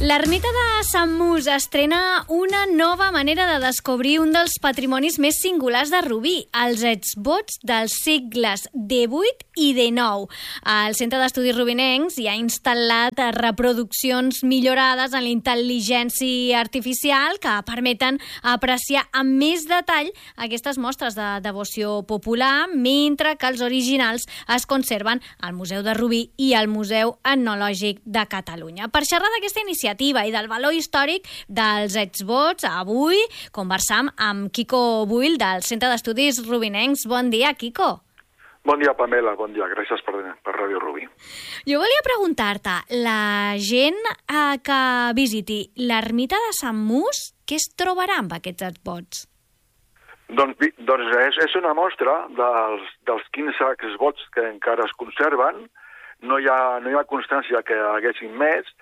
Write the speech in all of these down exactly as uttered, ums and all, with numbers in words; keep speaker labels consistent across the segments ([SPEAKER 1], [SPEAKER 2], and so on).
[SPEAKER 1] L'Ermita de Sant Mus estrena una nova manera de descobrir un dels patrimonis més singulars de Rubí, els exvots dels segles divuit i dinou. El Centre d'Estudis Rubinencs hi ha instal·lat reproduccions millorades en la intel·ligència artificial que permeten apreciar amb més detall aquestes mostres de devoció popular, mentre que els originals es conserven al Museu de Rubí i al Museu Etnològic de Catalunya. Per xerrar d'aquesta iniciativa i del valor històric dels exvots, avui conversam amb Quico Buil del Centre d'Estudis Rubinencs. Bon dia, Quico.
[SPEAKER 2] Bon dia, Pamela. Bon dia. Gràcies per, per Ràdio Rubí.
[SPEAKER 1] Jo volia preguntar-te, la gent eh, que visiti l'Ermita de Sant Mus, què es trobarà amb aquests exvots?
[SPEAKER 2] Doncs, doncs és, és una mostra dels, dels quinze exvots que encara es conserven. No hi ha, no hi ha constància que hi haguessin més,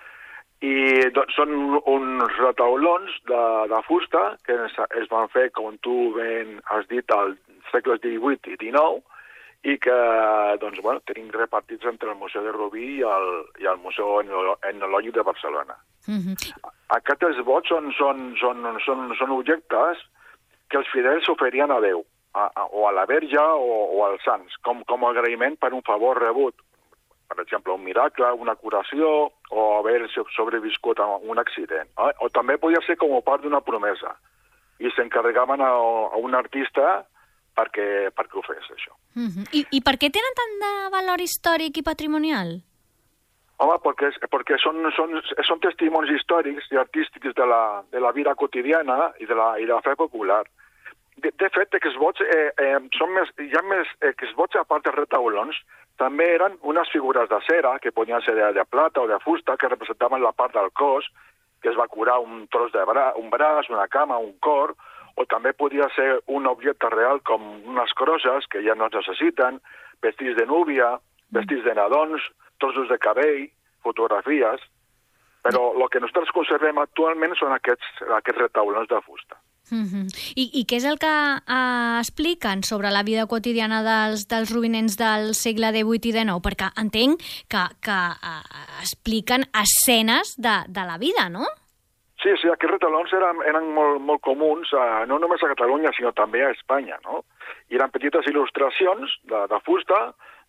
[SPEAKER 2] i doncs, són uns retaulons de, de fusta que es, es van fer, com tu ben has dit, als segles divuit i dinou, i que doncs, bueno, tenim repartits entre el Museu de Rubí i el, i el Museu Etnològic de Barcelona. Mm-hmm. Aquests exvots són, són, són, són, són objectes que els fidels oferien a Déu, a, a, o a la Verge o, o als sants, com, com a agraïment per un favor rebut. Per exemple, un miracle, una curació, o haver sobreviscut a un accident. Eh? O també podia ser com a part d'una promesa. I s'encarregaven a, a un artista perquè, perquè ho fes, això.
[SPEAKER 1] Mm-hmm. I, I per què tenen tant de valor històric i patrimonial?
[SPEAKER 2] Home, perquè, perquè són, són, són testimonis històrics i artístics de la, de la vida quotidiana i de la, i de la fe popular. De, de fet, exvots, eh, eh, són més, hi ha més exvots a part de retaulons, també eren unes figures de cera, que podien ser de, de plata o de fusta, que representaven la part del cos, que es va curar un tros de bra, un braç, una cama, un cor, o també podia ser un objecte real com unes crosses, que ja no es necessiten, vestits de núvia, vestits de nadons, trossos de cabell, fotografies, però el que nosaltres conservem actualment són aquests, aquests retaulons de fusta.
[SPEAKER 1] Mm-hmm. I, I què és el que uh, expliquen sobre la vida quotidiana dels, dels rubinencs del segle divuit i dinou? Perquè entenc que, que uh, expliquen escenes de, de la vida, no?
[SPEAKER 2] Sí, sí, aquests retaulons eren, eren molt, molt comuns, uh, no només a Catalunya, sinó també a Espanya, no? I eren petites il·lustracions de, de fusta,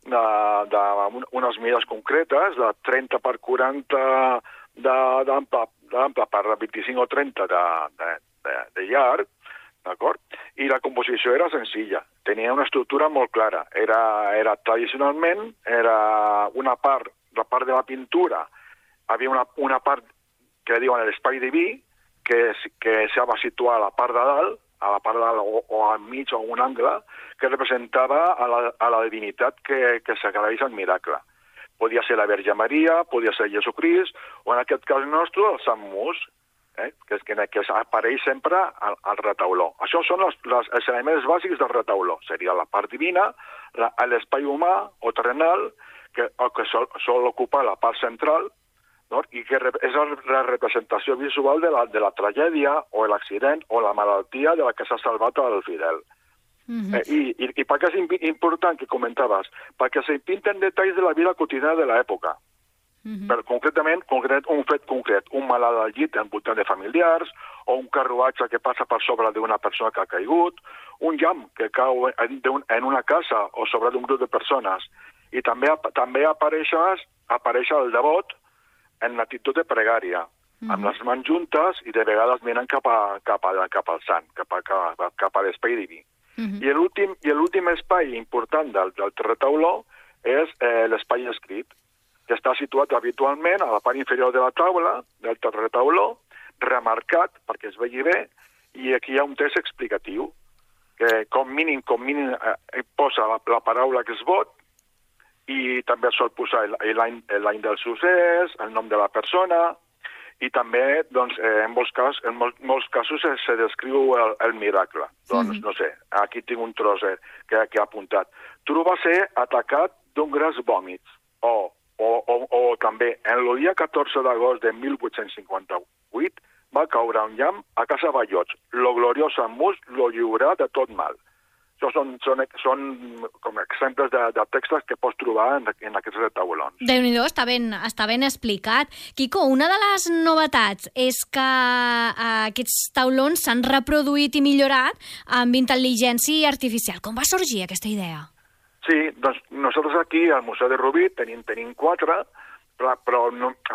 [SPEAKER 2] d'unes mides concretes, de trenta per quaranta d'ample per vint-i-cinc o trenta de, de, de, de llarg, d'acord? I la composició era senzilla, tenia una estructura molt clara. Era, era tradicionalment, era una part, la part de la pintura, havia una, una part que diuen l'espai diví, que, que se va situar a la part de dalt, a la part de dalt o, o al mig o a un angle, que representava a la, a la divinitat que, que s'agraeix al miracle. Podia ser la Verge Maria, podia ser Jesucrist, o en aquest cas nostre, el Sant Mus, eh? que, que, que apareix sempre al, al retauló. Això són les, les, els elements bàsics del retauló. Seria la part divina, l'espai humà o terrenal, que, que sol, sol ocupar la part central, no? I que és la representació visual de la, de la tragèdia o l'accident o la malaltia de la que s'ha salvat el fidel. Mm-hmm. eh, i, i, I per què és important que comentaves? Perquè se pinten detalls de la vida quotidiana de l'època. Mm-hmm. Però concretament, concret, un fet concret, un malalt al llit envoltant de familiars, o un carruatge que passa per sobre d'una persona que ha caigut, un llamp que cau en, un, en una casa o sobre d'un grup de persones. I també, també apareix, apareix el devot en l'actitud de pregària, mm-hmm. amb les mans juntes i de vegades mirant cap, a, cap, a, cap al sant, cap a, cap, cap a l'espai diví. Mm-hmm. I l'últim espai important del, del retauló és eh, l'espai escrit, que està situat habitualment a la part inferior de la taula del retauló, remarcat perquè es vegi bé, i aquí hi ha un text explicatiu, que com mínim, com mínim eh, posa la, la paraula que es vot, i també sol posar l'any del succés, el nom de la persona, i també, doncs, eh, en, molts cas, en mol, molts casos se, se descriu el, el miracle. Doncs, mm-hmm. no sé, aquí tinc un tros eh, que, que ha apuntat. Tu va ser atacat d'un gras vòmit. O, o, o, o també, en el dia catorze d'agost de mil vuit-cents cinquanta-vuit va caure un llamp a casa Ballots. Lo gloriós Sant Mus lo lliurà de tot mal. Això són, són, són com exemples de, de textos que pots trobar en, en aquests taulons.
[SPEAKER 1] Déu-n'hi-do, està ben, està ben explicat. Quico, una de les novetats és que eh, aquests taulons s'han reproduït i millorat amb intel·ligència artificial. Com va sorgir aquesta idea?
[SPEAKER 2] Sí, doncs nosaltres aquí al Museu de Rubí tenim, tenim quatre, però, però no,